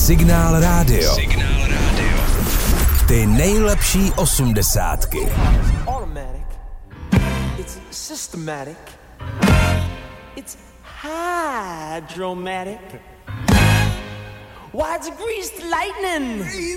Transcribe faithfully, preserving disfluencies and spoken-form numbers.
Signál rádio. Signál rádio. Ty nejlepší osmdesátky. Automatic. It's systematic. It's hydromatic. Why, it's greased lightning.